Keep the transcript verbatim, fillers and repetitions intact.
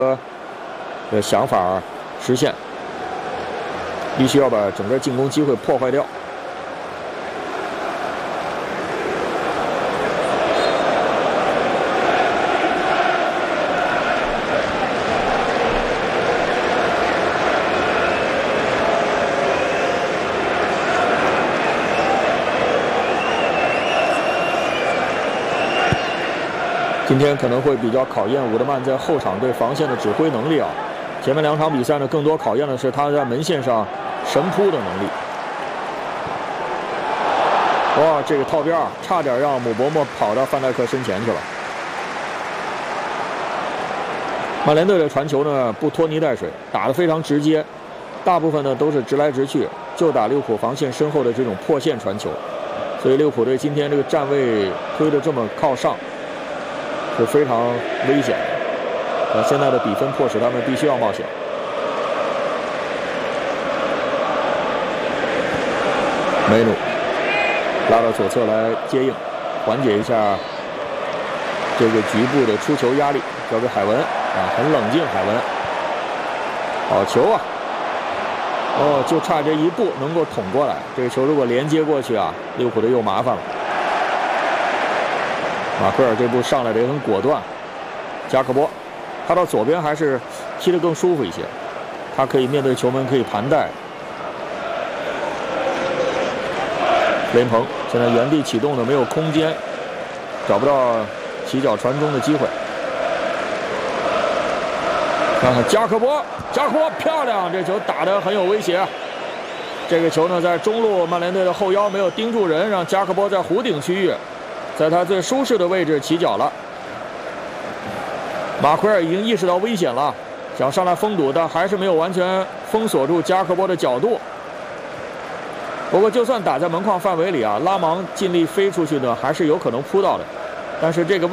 的想法实现，必须要把整个进攻机会破坏掉。 今天可能会比较考验伍德曼在后场对防线的指挥能力啊。前面两场比赛呢，更多考验的是他在门线上神扑的能力。哇，这个套边差点让姆伯默跑到范戴克身前去了。曼联队的传球呢不拖泥带水，打得非常直接，大部分呢都是直来直去，就打利物浦防线身后的这种破线传球。所以利物浦队今天这个站位推得这么靠上。 是非常危险的，呃，现在的比分迫使他们必须要冒险。梅努拉到左侧来接应，缓解一下这个局部的出球压力，交给海文啊，很冷静，海文，好球啊！哦，就差这一步能够捅过来，这个球如果连接过去啊，利物浦队又麻烦了。 马奎尔这步上来的也很果断，加克波，他到左边还是踢得更舒服一些，他可以面对球门，可以盘带。雷鹏现在原地启动的没有空间，找不到起脚传中的机会。看看加克波，加克波漂亮，这球打得很有威胁。这个球呢，在中路曼联队的后腰没有盯住人，让加克波在弧顶区域。 在他最舒适的位置起脚了，马奎尔已经意识到危险了，想上来封堵，但还是没有完全封锁住加克波的角度。不过，就算打在门框范围里啊，拉芒尽力飞出去呢，还是有可能扑到的。但是这个。